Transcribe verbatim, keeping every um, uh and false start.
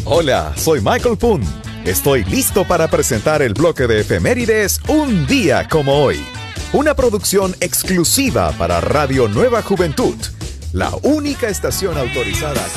Hola, soy Michael Poon. Estoy listo para presentar el bloque de efemérides Un Día Como Hoy. Una producción exclusiva para Radio Nueva Juventud, la única estación autorizada.